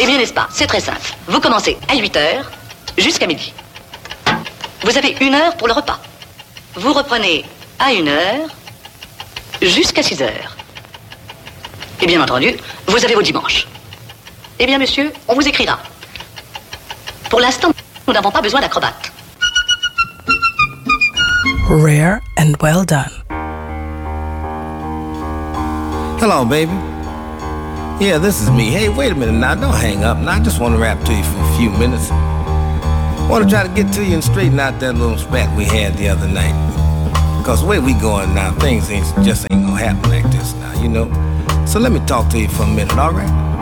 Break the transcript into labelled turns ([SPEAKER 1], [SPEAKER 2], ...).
[SPEAKER 1] Eh bien, n'est-ce pas? C'est très simple. Vous commencez à 8 heures jusqu'à midi. Vous avez 1 heure pour le repas. Vous reprenez à 1 heure jusqu'à 6 heures. Et bien entendu, vous avez vos dimanches. Eh bien, monsieur, on vous écrira. Pour l'instant, nous n'avons pas besoin d'acrobates.
[SPEAKER 2] Rare and well done.
[SPEAKER 3] Hello, baby. Yeah, this is me. Hey, wait a minute now. Don't hang up. Now, I just want to rap to you for a few minutes. I want to try to get to you and straighten out that little spat we had the other night. Because the way we going now, things just ain't going to happen like this now, you know? So let me talk to you for a minute, all right?